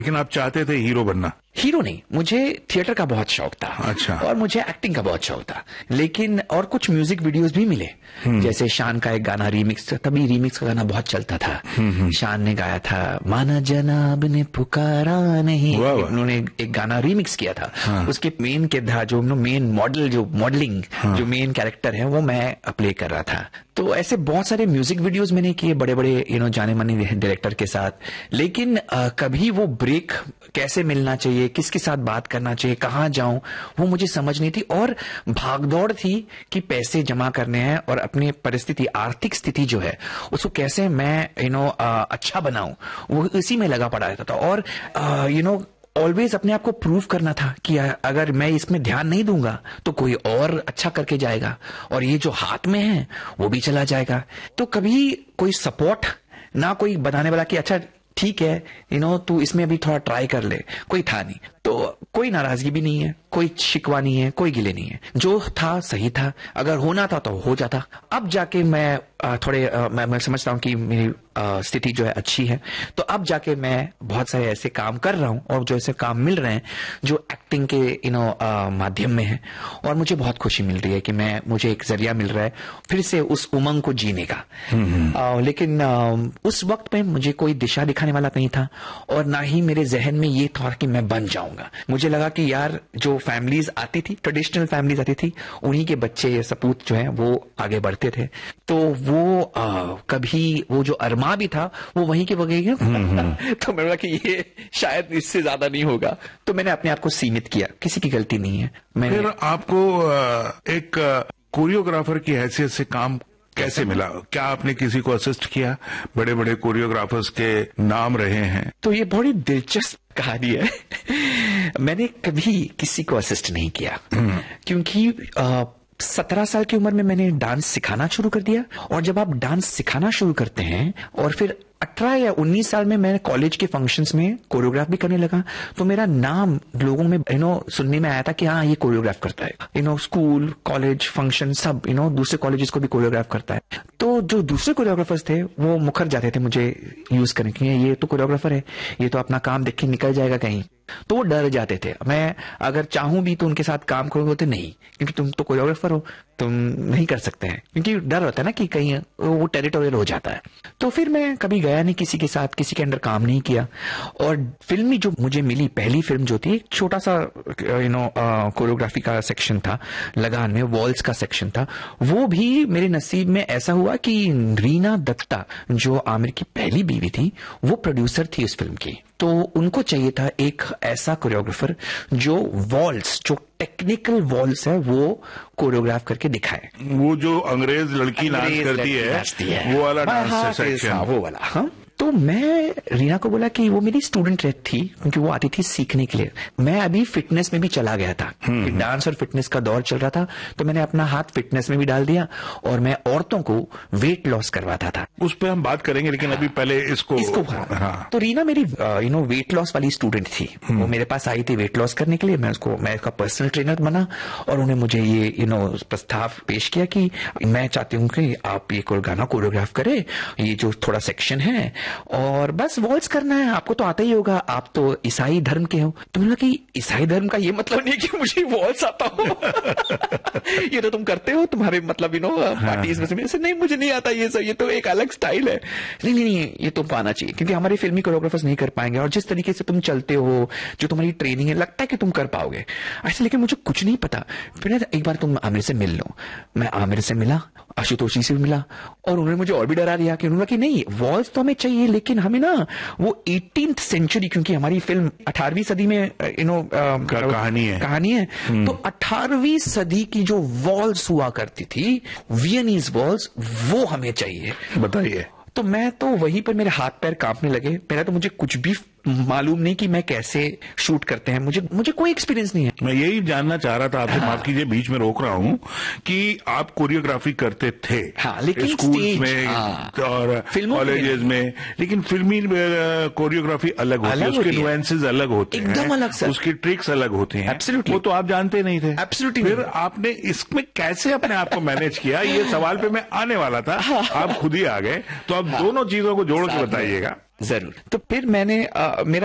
लेकिन आप चाहते थे हीरो बनना? हीरो नहीं, मुझे थिएटर का बहुत शौक था। अच्छा। और मुझे एक्टिंग का बहुत शौक था, लेकिन और कुछ म्यूजिक वीडियोस भी मिले, जैसे शान का एक गाना रीमिक्स, तभी रीमिक्स का गाना बहुत चलता था। शान ने गाया था माना जनाब ने पुकारा नहीं, उन्होंने एक गाना रीमिक्स किया था। हाँ। उसके मेन किरदार जो मेन मॉडल, जो मॉडलिंग, हाँ, जो मेन कैरेक्टर है वो मैं प्ले कर रहा था। तो ऐसे बहुत सारे म्यूजिक वीडियोस मैंने किए बड़े बड़े जाने माने डायरेक्टर के साथ, लेकिन कभी वो ब्रेक कैसे मिलना चाहिए, किसके साथ बात करना चाहिए, कहाँ जाऊं, वो मुझे समझ नहीं थी। और भागदौड़ थी कि पैसे जमा करने हैं और अपनी परिस्थिति, आर्थिक स्थिति जो है उसको कैसे मैं अच्छा बनाऊं, वो इसी में लगा पड़ा रहता था। और ऑलवेज अपने आप को प्रूव करना था कि अगर मैं इसमें ध्यान नहीं दूंगा तो कोई और अच्छा करके जाएगा, और ये जो हाथ में है वो भी चला जाएगा। तो कभी कोई सपोर्ट ना, कोई बताने वाला कि अच्छा ठीक है तू इसमें अभी थोड़ा ट्राई कर ले, कोई था नहीं। तो कोई नाराजगी भी नहीं है, कोई शिकवा नहीं है, कोई गिले नहीं है। जो था सही था, अगर होना था तो हो जाता। अब जाके मैं मैं समझता हूं कि मेरी स्थिति जो है अच्छी है, तो अब जाके मैं बहुत सारे ऐसे काम कर रहा हूं और जो ऐसे काम मिल रहे हैं जो एक्टिंग के माध्यम में है, और मुझे बहुत खुशी मिल रही है कि मुझे एक जरिया मिल रहा है फिर से उस उमंग को जीने का। लेकिन उस वक्त में मुझे कोई दिशा दिखाने वाला नहीं था, और ना ही मेरे जहन में ये था कि मैं बन जाऊंगा। मुझे लगा कि यार जो फैमिलीज आती थी, ट्रेडिशनल फैमिलीज आती थी, उन्हीं के बच्चे सपूत जो है वो आगे बढ़ते थे। तो वो कभी वो जो अरमा भी था वो वहीं के वहीं तो मैंने बोला कि ये शायद इससे ज्यादा नहीं होगा, तो मैंने अपने आप को सीमित किया। किसी की गलती नहीं है। फिर आपको एक कोरियोग्राफर की हैसियत से काम कैसे मिला? क्या आपने किसी को असिस्ट किया? बड़े बड़े कोरियोग्राफर्स के नाम रहे हैं। तो ये बड़ी दिलचस्प कहानी है। मैंने कभी किसी को असिस्ट नहीं किया, क्योंकि 17 साल की उम्र में मैंने डांस सिखाना शुरू कर दिया। और जब आप डांस सिखाना शुरू करते हैं और फिर 18 या 19 साल में मैं कॉलेज के फंक्शंस में कोरियोग्राफ भी करने लगा, तो मेरा नाम लोगों में सुनने में आया था कि हाँ ये कोरियोग्राफ करता है। स्कूल, कॉलेज, फंक्शन सब दूसरे कॉलेजेस को भी कोरियोग्राफ करता है। तो जो दूसरे कोरियोग्राफर्स थे वो मुखर जाते थे मुझे यूज करने के लिए, ये तो कोरियोग्राफर है, ये तो अपना काम देख के निकल जाएगा कहीं। तो वो डर जाते थे। मैं अगर चाहूं भी तो उनके साथ काम करूंगा तो नहीं, क्योंकि तुम तो कोरियोग्राफर हो, तुम नहीं कर सकते हैं, क्योंकि डर होता है ना कि कहीं वो टेरिटोरियल हो जाता है। तो फिर मैं कभी गया नहीं किसी के साथ, किसी के अंडर काम नहीं किया। और फिल्म जो मुझे मिली, पहली फिल्म जो थी, एक छोटा सा कोरियोग्राफी का सेक्शन था, लगान में वॉल्स का सेक्शन था। वो भी मेरे नसीब में ऐसा हुआ कि रीना दत्ता जो आमिर की पहली बीवी थी, वो प्रोड्यूसर थी उस फिल्म की। तो उनको चाहिए था एक ऐसा कोरियोग्राफर जो वॉल्स, जो टेक्निकल वॉल्स है, वो कोरियोग्राफ करके दिखाए। वो जो अंग्रेज लड़की डांस करती है वो वाला डांस सेक्शन, वो वाला। हाँ, तो मैं रीना को बोला कि वो मेरी स्टूडेंट थी, क्योंकि वो आती थी सीखने के लिए। मैं अभी फिटनेस में भी चला गया था कि डांस और फिटनेस का दौर चल रहा था, तो मैंने अपना हाथ फिटनेस में भी डाल दिया और मैं औरतों को वेट लॉस करवाता था। उस पर हम बात करेंगे, लेकिन अभी पहले इसको हाँ। तो रीना मेरी वेट लॉस वाली स्टूडेंट थी। वो मेरे पास आई थी वेट लॉस करने के लिए। मैं उसका पर्सनल ट्रेनर बना और उन्हें मुझे ये प्रस्ताव पेश किया कि मैं चाहती हूँ कि आप ये गाना कोरियोग्राफ करें, ये जो थोड़ा सेक्शन है, और बस वॉल्स करना है, आपको तो आता ही होगा, आप तो ईसाई धर्म के हो। तो मैंने कहा कि ईसाई धर्म का ये मतलब नहीं कि मुझे वॉल्स आता हो। ये तो तुम करते हो, तुम्हारे मतलब पार्टीज में से। नहीं, मुझे नहीं आता ये सब, ये तो एक अलग स्टाइल है। नहीं, ये तुमको आना चाहिए, क्योंकि हमारे फिल्मी कोरियोग्राफर्स नहीं कर पाएंगे, और जिस तरीके से तुम चलते हो, जो तुम्हारी ट्रेनिंग है, लगता है कि तुम कर पाओगे ऐसे, लेकिन मुझे कुछ नहीं पता। फिर एक बार तुम आमिर से मिल लो। मैं आमिर से मिला, आशुतोष जी से भी मिला, और उन्होंने मुझे और भी डरा दिया कि उन्होंने कि नहीं, वॉल्स तो हमें चाहिए, लेकिन हमें ना वो 18th सेंचुरी, क्योंकि हमारी फिल्म 18वीं सदी में कहानी है। तो 18वीं सदी की जो वॉल्स हुआ करती थी, वियनीज वॉल्स, वो हमें चाहिए। बताइए। तो मैं तो वहीं पर मेरे हाथ पैर कांपने लगे। पहले तो मुझे कुछ भी मालूम नहीं कि मैं कैसे शूट करते हैं, मुझे कोई एक्सपीरियंस नहीं है। मैं यही जानना चाह रहा था आपसे, माफ कीजिए बीच में रोक रहा हूँ, कि आप कोरियोग्राफी करते थे लेकिन स्कूल में और कॉलेजेस में, लेकिन फिल्मी कोरियोग्राफी अलग होती है, उसके नुएंसेस अलग होते हैं, एकदम अलग सर, उसकी ट्रिक्स अलग होती हैं। एब्सोल्युटली। वो तो आप जानते नहीं थे। एब्सोल्युटली। फिर आपने इसमें कैसे अपने आप को मैनेज किया? ये सवाल पे मैं आने वाला था, आप खुद ही आ गए। तो आप दोनों चीजों को जोड़ के बताइएगा। जरूर। तो फिर मैंने मेरा